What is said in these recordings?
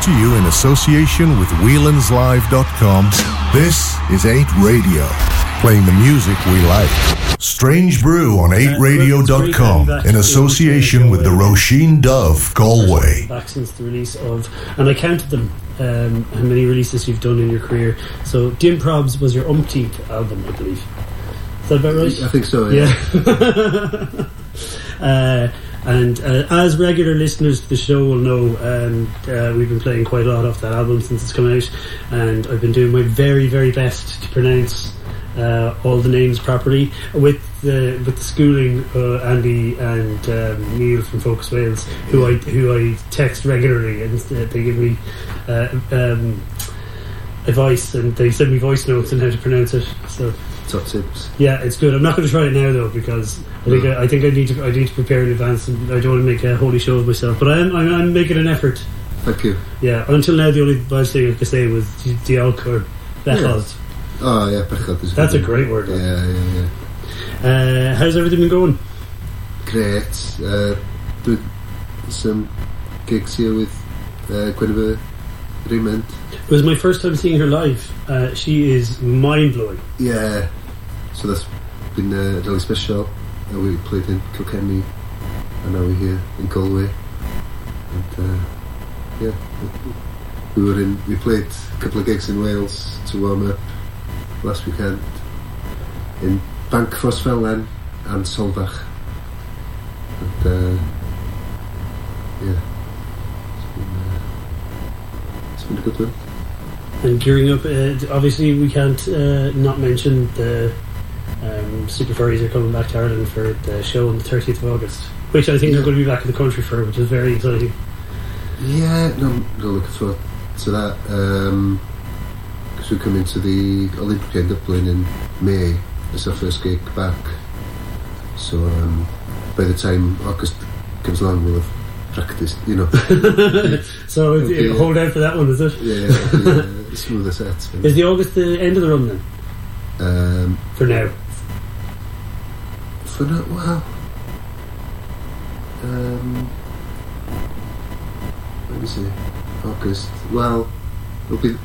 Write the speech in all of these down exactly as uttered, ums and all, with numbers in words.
to you in association with Whelan's Live dot com. This is eight Radio, playing the music we like. Strange Brew on eight radio dot com in association with the Roisin Dove, Galway. Back since the release of, and I counted them, um, how many releases you've done in your career. So Dim Probs was your umpteenth album, I believe. Is that about right? I think so, yeah. yeah. uh, and uh, as regular listeners to the show will know, um, uh, we've been playing quite a lot off that album since it's come out, and I've been doing my very, very best to pronounce Uh, all the names properly with the with the schooling uh, Andy and um, Neil from Focus Wales, who I who I text regularly, and uh, they give me uh, um, advice, and they send me voice notes on how to pronounce it. So top tips. Yeah, it's good. I'm not going to try it now though, because I think no. I, I think I need to I need to prepare in advance, and I don't want to make a holy show of myself. But I am I'm, I'm making an effort. Thank you. Yeah. Until now, the only bad thing I could say was Diolch or Bechod. Yeah. Oh yeah, Bechod is That's good. a great word. Yeah, yeah, yeah. Uh, how's everything been going? Great. Uh, doing some gigs here with uh, Guinevere Riment. It was my first time seeing her live. Uh, she is mind blowing. Yeah. So that's been uh, really special. Uh, we played in Kilkenny, and now we're here in Galway. And uh, yeah, we were in. We played a couple of gigs in Wales to warm up last weekend in Bank Frostfellen and Solvach, and uh, yeah, it's been, uh, it's been a good one. And gearing up, uh, obviously we can't uh, not mention the um, Super Furries are coming back to Ireland for the show on the thirtieth of August, which I think yeah. they're going to be back in the country for, which is very exciting. Yeah, no, I'm not looking forward to that. Um, We come into the Olympic in Dublin in May. It's our first gig back, so um, by the time August comes along we'll have practiced, you know. So okay, hold out for that one, is it? Yeah, yeah, smoother sets. Is the August the end of the run then? Um, for now. For now, wow. Um, let me see. August. Well, it'll be.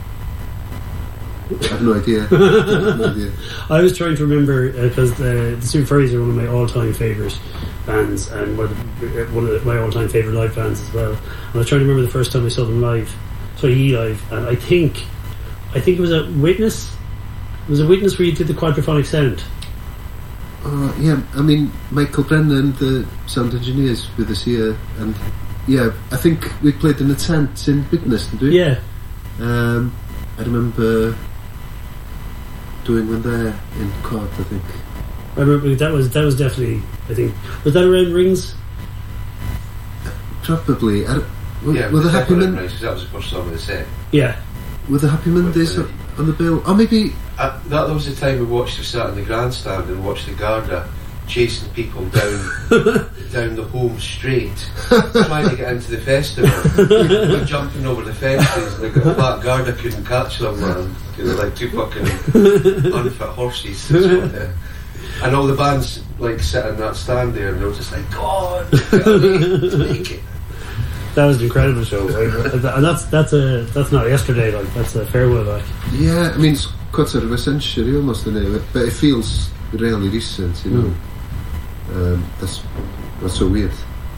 I have no idea. I have no idea. I was trying to remember because uh, the Super Furries are one of my all-time favourite bands, and one of, the, one of my all-time favourite live bands as well. And I was trying to remember the first time I saw them live, sorry, he live, and I think, I think it was a Witness. It was a Witness where you did the quadraphonic sound. Uh, yeah, I mean Michael Brennan, the sound engineers with us here, and yeah, I think we played in a tent in Witness, didn't we? Yeah. Um, I remember doing one there in Cork, I think. I remember that was that was definitely, I think, was that around Rings? Probably. I don't, were, yeah, were the Happy Men? Rings, that was the first song of the set. Yeah. Were the Happy Mondays on, on the bill? Or maybe uh, that, that was the time we watched the start in the grandstand and watched the Garda chasing people down down the home straight, trying to get into the festival. We're jumping over the fences, and the black Garda couldn't catch them, man. They were like two fucking unfit horses. And all the bands like sitting in that stand there, and they were just like, God, take it. That was an incredible show, and that's that's a that's not yesterday, like that's a farewell back. Yeah, I mean it's quite sort of a century almost in it, but it feels really recent, you know. Mm. Um, that's that's so weird.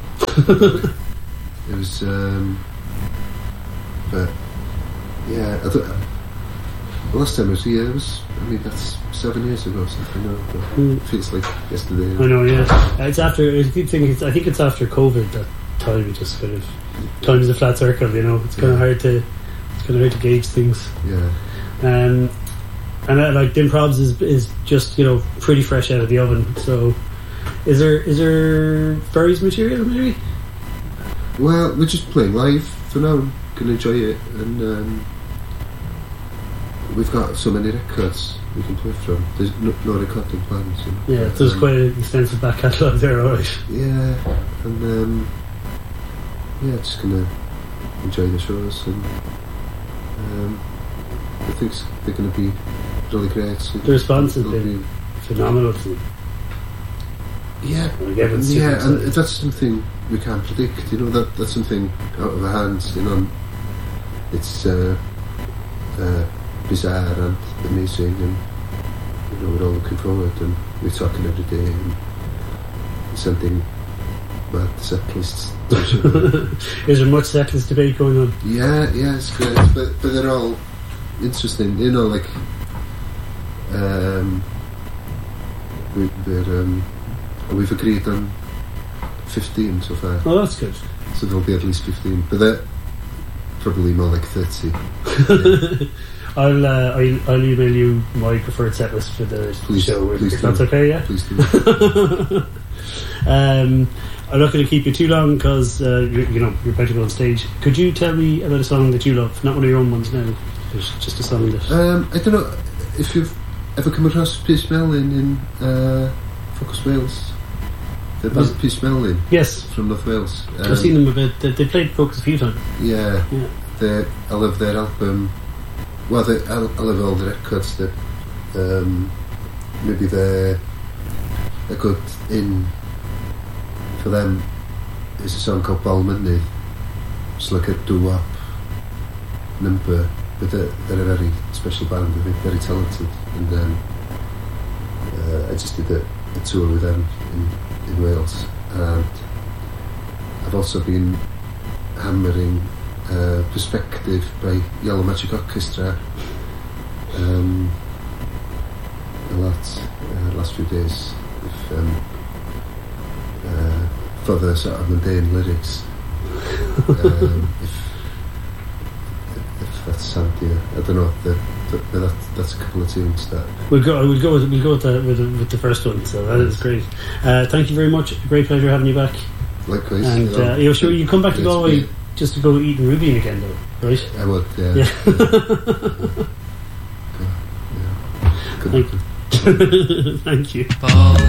It was, um, but yeah, I thought the last time I was here, it was, I mean, that's seven years ago or something. You know, but mm. It feels like yesterday. I know, yeah. It's after. I keep thinking. It's, I think it's after COVID that time just kind of time is a flat circle. You know, it's kind yeah. of hard to it's kind of hard to gauge things. Yeah. Um, and uh, like Dim Probs is is just, you know, pretty fresh out of the oven. So, is there is there Furries material maybe? Well, we're just playing live for now. Can enjoy it, and um, we've got so many records we can play from. There's no, no recording plans. You know? Yeah, but, there's um, quite an extensive back catalogue there, alright. Yeah, and um, yeah, just gonna enjoy the shows, and um, I think they're gonna be really great. So the response has been be, phenomenal to them. Yeah, yeah, and that's something we can't predict. You know, that that's something out of our hands. You know, it's uh, uh, bizarre and amazing, and you know we're all looking forward, and we're talking every day, and something mad setlist. Is there much setlist debate going on? Yeah, yeah, it's great, but but they're all interesting. You know, like um, we, we're um, we've agreed on fifteen so far. Oh, that's good. So there'll be at least fifteen, but they're probably more like thirty. Yeah. I'll, uh, I'll I'll email you my preferred set list for the Please, show. please if do. that's okay, yeah. Please do. um, I'm not going to keep you too long because uh, you, you know you're about to go on stage. Could you tell me about a song that you love? Not one of your own ones now. There's just a song that. Um, I don't know if you've ever come across Peace Mellin in uh, Focus Wales. The band Peace Mellin. Yes, from North Wales. Um, I've seen them a bit. They, they played Focus a few times. Yeah, Yeah. they, I love their album. Well, they, I, I love all the records. That um, maybe they're a good in for them is a song called Balmynny. It's like a doo-wop number, but they're, they're a very special band. I think very talented. And then uh, I just did a, a tour with them in, in Wales, and I've also been hammering uh, Perspective by Yellow Magic Orchestra um, a lot uh, last few days with, um, uh, for the sort of mundane lyrics. um, if, if that's Santia, I don't know. The, the, the, that, that's a couple of tunes that We'll go. We'll go with. We'll go with the with the, with the first one. So that is great. Uh, thank you very much. Great pleasure having you back. likewise. And you know, uh, you're sure you come back to it's Galway been- just to go eat in Ruby again, though, right? I would. Yeah. Yeah. yeah. Good. Thank, thank you. Ball